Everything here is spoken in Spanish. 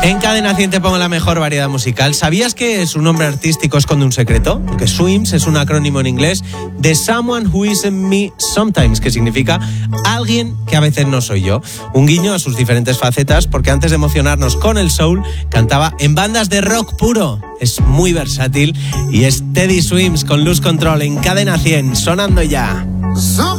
En Cadena 100 te pongo la mejor variedad musical. ¿Sabías que su nombre artístico esconde un secreto? Porque SWIMS es un acrónimo en inglés de Someone Who Isn't Me Sometimes, que significa alguien que a veces no soy yo. Un guiño a sus diferentes facetas, porque antes de emocionarnos con el soul, cantaba en bandas de rock puro. Es muy versátil y es Teddy Swims con Lose Control en Cadena 100, sonando ya.